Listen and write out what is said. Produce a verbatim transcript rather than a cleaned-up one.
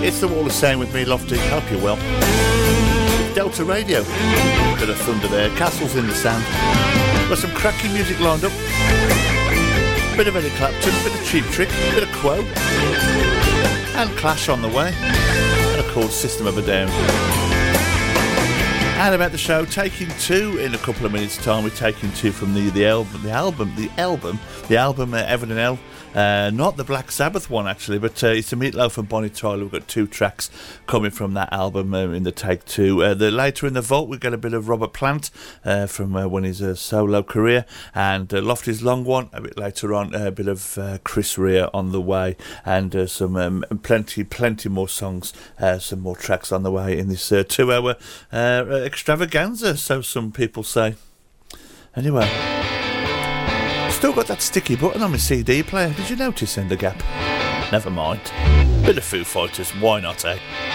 It's the Wall of Sound with me, Lofty. Hope you're well. Delta Radio. Bit of thunder there. Castles in the Sand. Got some cracking music lined up. Bit of Eric Clapton, bit of Cheap Trick, bit of Quo. And Clash on the way. And of course, System of a Down. And about the show, taking two in a couple of minutes' time. We're taking two from the the album, the album, the album, the album, uh, Evan and Elle. Uh, not the Black Sabbath one actually, but uh, it's the Meatloaf and Bonnie Tyler. We've got two tracks coming from that album uh, in the take two. Uh, the later in the vault, we get a bit of Robert Plant uh, from uh, when his uh, solo career, and uh, Lofty's long one a bit later on. A bit of uh, Chris Rea on the way, and uh, some um, plenty, plenty more songs, uh, some more tracks on the way in this uh, two-hour uh, extravaganza. So some people say. Anyway. Still got that sticky button on my C D player. Did you notice in the gap? Never mind. Bit of Foo Fighters, why not, eh?